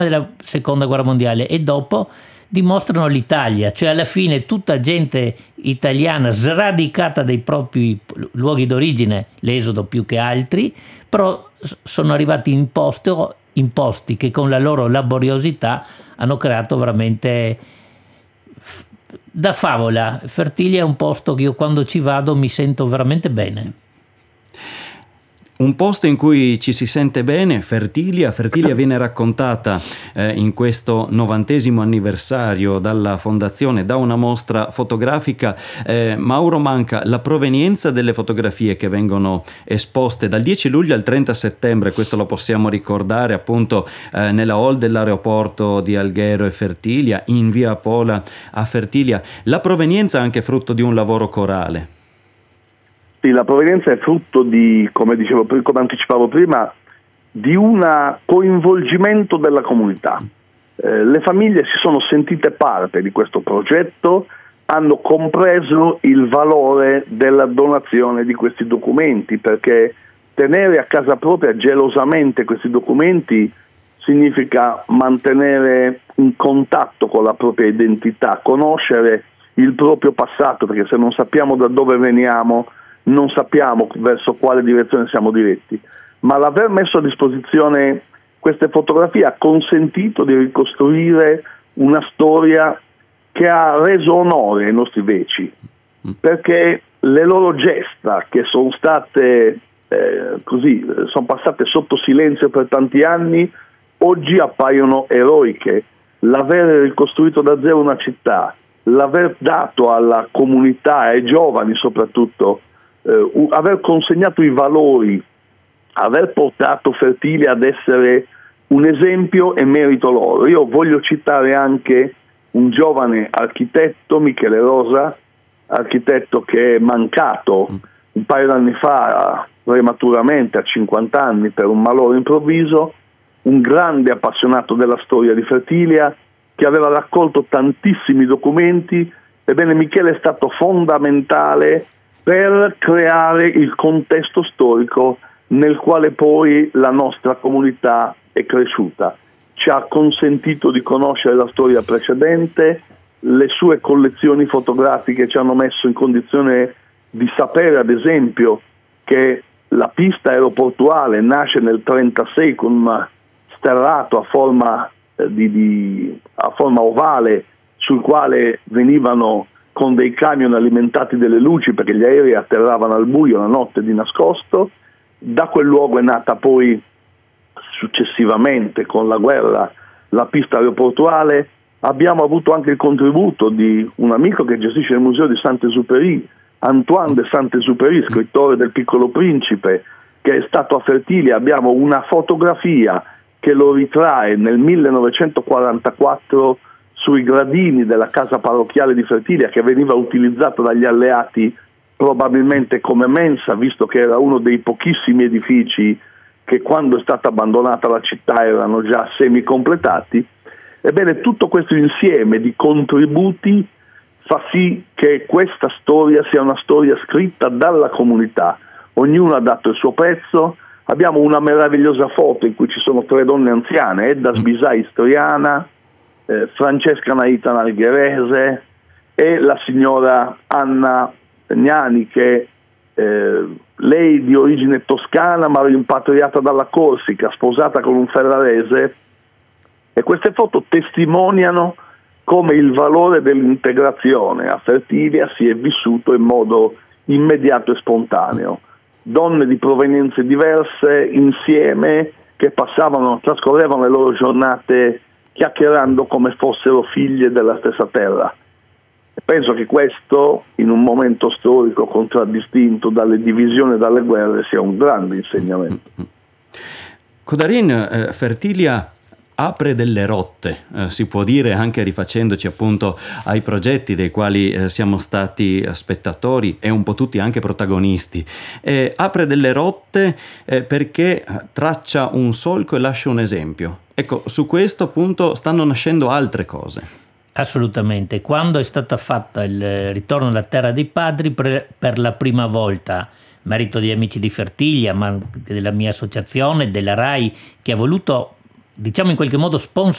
della seconda guerra mondiale e dopo dimostrano l'Italia, cioè alla fine tutta gente italiana sradicata dai propri luoghi d'origine, l'esodo più che altri, però sono arrivati in posti che con la loro laboriosità hanno creato veramente da favola. Fertilia è un posto che io quando ci vado mi sento veramente bene. Un posto in cui ci si sente bene, Fertilia viene raccontata in questo 90° anniversario dalla fondazione, da una mostra fotografica. Mauro Manca, la provenienza delle fotografie che vengono esposte dal 10 luglio al 30 settembre, questo lo possiamo ricordare appunto nella hall dell'aeroporto di Alghero e Fertilia, in via Pola a Fertilia, la provenienza è anche frutto di un lavoro corale. Sì, la provenienza è frutto di, come anticipavo prima, di un coinvolgimento della comunità. Le famiglie si sono sentite parte di questo progetto, hanno compreso il valore della donazione di questi documenti, perché tenere a casa propria gelosamente questi documenti significa mantenere in contatto con la propria identità, conoscere il proprio passato, perché se non sappiamo da dove veniamo, non sappiamo verso quale direzione siamo diretti, ma l'aver messo a disposizione queste fotografie ha consentito di ricostruire una storia che ha reso onore ai nostri veci, perché le loro gesta che sono state sono passate sotto silenzio per tanti anni, oggi appaiono eroiche. L'aver ricostruito da zero una città, l'aver dato alla comunità, ai giovani soprattutto, aver consegnato i valori, aver portato Fertilia ad essere un esempio è merito loro. Io voglio citare anche un giovane architetto, Michele Rosa, architetto che è mancato un paio d'anni fa prematuramente a 50 anni per un malore improvviso, un grande appassionato della storia di Fertilia che aveva raccolto tantissimi documenti. Ebbene, Michele è stato fondamentale per creare il contesto storico nel quale poi la nostra comunità è cresciuta. Ci ha consentito di conoscere la storia precedente, le sue collezioni fotografiche ci hanno messo in condizione di sapere, ad esempio, che la pista aeroportuale nasce nel 1936 con un sterrato a forma ovale sul quale venivano con dei camion alimentati delle luci perché gli aerei atterravano al buio la notte di nascosto. Da quel luogo è nata poi successivamente con la guerra la pista aeroportuale. Abbiamo avuto anche il contributo di un amico che gestisce il museo di Saint-Exupéry, Antoine de Saint-Exupéry, scrittore del Piccolo Principe, che è stato a Fertilia. Abbiamo una fotografia che lo ritrae nel 1944 sui gradini della casa parrocchiale di Fertilia, che veniva utilizzata dagli alleati probabilmente come mensa, visto che era uno dei pochissimi edifici che quando è stata abbandonata la città erano già semi-completati. Ebbene, tutto questo insieme di contributi fa sì che questa storia sia una storia scritta dalla comunità. Ognuno ha dato il suo pezzo. Abbiamo una meravigliosa foto in cui ci sono 3 donne anziane, Edda Sbisà istriana, Francesca Naita Nalgherese e la signora Anna Gnani, che lei di origine toscana ma rimpatriata dalla Corsica, sposata con un ferrarese, e queste foto testimoniano come il valore dell'integrazione a Fertilia si è vissuto in modo immediato e spontaneo. Donne di provenienze diverse insieme che trascorrevano le loro giornate chiacchierando come fossero figlie della stessa terra. Penso che questo, in un momento storico contraddistinto dalle divisioni e dalle guerre, sia un grande insegnamento. Codarin, Fertilia apre delle rotte, si può dire, anche rifacendoci appunto ai progetti dei quali siamo stati spettatori e un po' tutti anche protagonisti. Apre delle rotte perché traccia un solco e lascia un esempio. Ecco, su questo appunto stanno nascendo altre cose. Assolutamente. Quando è stata fatta il ritorno alla terra dei padri per la prima volta, merito di Amici di Fertilia, ma della mia associazione, della RAI, che ha voluto, diciamo in qualche modo, sponsorizzare